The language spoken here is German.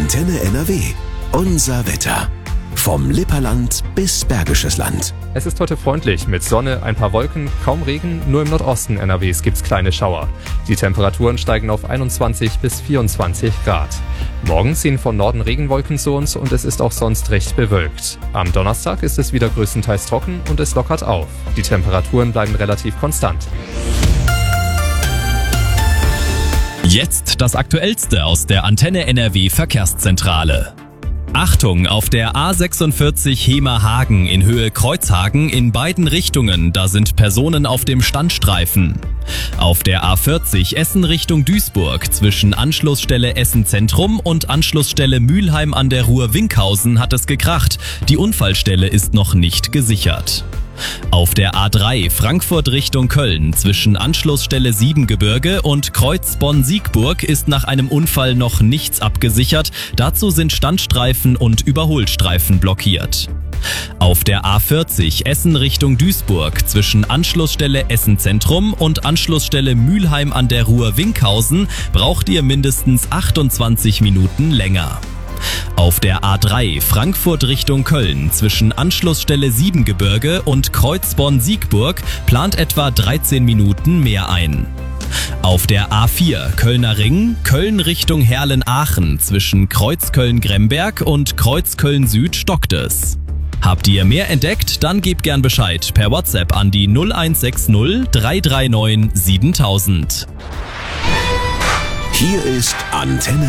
Antenne NRW. Unser Wetter. Vom Lipperland bis Bergisches Land. Es ist heute freundlich mit Sonne, ein paar Wolken, kaum Regen, nur im Nordosten NRWs gibt's kleine Schauer. Die Temperaturen steigen auf 21 bis 24 Grad. Morgen ziehen von Norden Regenwolken zu uns und es ist auch sonst recht bewölkt. Am Donnerstag ist es wieder größtenteils trocken und es lockert auf. Die Temperaturen bleiben relativ konstant. Jetzt das Aktuellste aus der Antenne NRW Verkehrszentrale. Achtung, auf der A46 Hemer-Hagen in Höhe Kreuzhagen in beiden Richtungen, da sind Personen auf dem Standstreifen. Auf der A40 Essen Richtung Duisburg zwischen Anschlussstelle Essen Zentrum und Anschlussstelle Mülheim an der Ruhr-Winkhausen hat es gekracht. Die Unfallstelle ist noch nicht gesichert. Auf der A3 Frankfurt Richtung Köln zwischen Anschlussstelle Siebengebirge und Kreuz Bonn-Siegburg ist nach einem Unfall noch nichts abgesichert. Dazu sind Standstreifen und Überholstreifen blockiert. Auf der A40 Essen Richtung Duisburg zwischen Anschlussstelle Essen Zentrum und Anschlussstelle Mülheim an der Ruhr-Winkhausen braucht ihr mindestens 28 Minuten länger. Auf der A3 Frankfurt Richtung Köln zwischen Anschlussstelle Siebengebirge und Kreuz Bonn-Siegburg plant etwa 13 Minuten mehr ein. Auf der A4 Kölner Ring, Köln Richtung Herlen-Aachen zwischen Kreuz Köln-Gremberg und Kreuz Köln-Süd stockt es. Habt ihr mehr entdeckt? Dann gebt gern Bescheid per WhatsApp an die 0160 339 7000. Hier ist Antenne